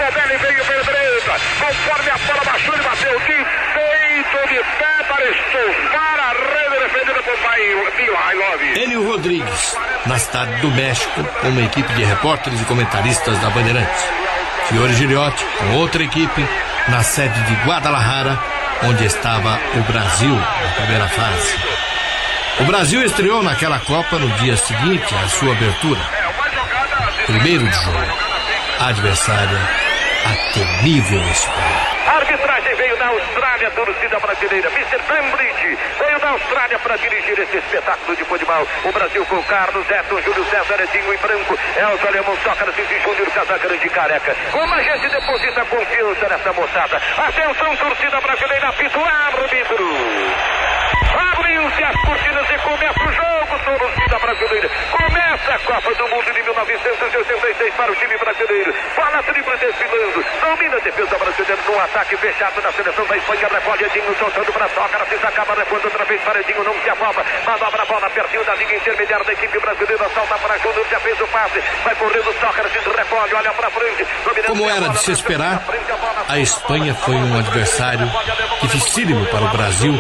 Tardelli veio pela direita. Conforme a bola baixou, ele bateu de peito, de pé para estufar a rede defendida por Mihajlovic. Enio Rodrigues, na cidade do México, com uma equipe de repórteres e comentaristas da Bandeirantes. Fiore Giliotti, com outra equipe, na sede de Guadalajara, onde estava o Brasil na primeira fase. O Brasil estreou naquela Copa no dia seguinte à sua abertura. 1º de junho. A adversária, a temível Espanha. A arbitragem veio da Austrália, torcida brasileira. Mr. Cambridge veio da Austrália para dirigir esse espetáculo de futebol. O Brasil com Carlos, Edson, Júlio César, Edinho e Branco, Elton, Alemão, Sócrates e Júnior, Casagrande e Careca. Como a gente deposita confiança nessa moçada. Atenção, torcida brasileira, apito árbitro. Abriu-se as cortinas e começa o jogo, torcida brasileira. Começa a Copa do Mundo de 1986 para o time brasileiro. Bola drible desfilando. Domina a defesa brasileira no ataque fechado na seleção da Espanha. Recolhe Edinho, soltando para Sócrates. Acaba repondo outra vez para Edinho. Não se afoba. Manobra a bola pertinho da linha intermediária da equipe brasileira. Salta para Júnior. Já fez o passe. Vai correndo Sócrates. Recolhe. Olha para frente. Como era de se esperar, a Espanha foi um adversário dificílimo para o Brasil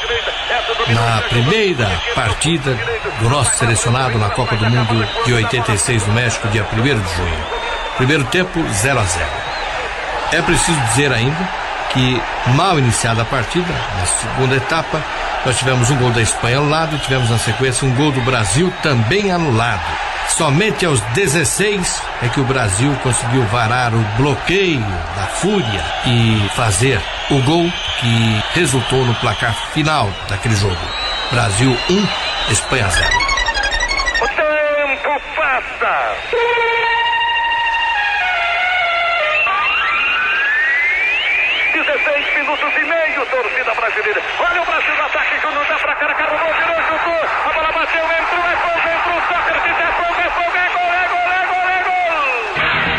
na primeira partida do nosso selecionado na Copa do Mundo de 86 no México, dia 1º de junho. Primeiro tempo, 0-0. É preciso dizer ainda que, mal iniciada a partida, na segunda etapa, nós tivemos um gol da Espanha anulado e tivemos na sequência um gol do Brasil também anulado. Somente aos 16 é que o Brasil conseguiu varar o bloqueio da Fúria e fazer o gol que resultou no placar final daquele jogo. Brasil 1, Espanha 0. O tempo passa. Minutos e meio, torcida